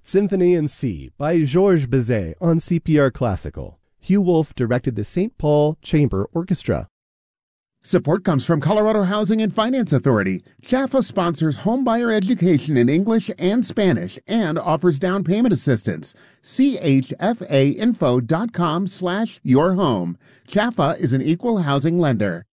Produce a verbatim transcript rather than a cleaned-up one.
Symphony in C by Georges Bizet on C P R Classical. Hugh Wolf directed the Saint Paul Chamber Orchestra. Support comes from Colorado Housing and Finance Authority. Chaffa sponsors homebuyer education in English and Spanish and offers down payment assistance. C H F A info dot com slash your home. Chaffa is an equal housing lender.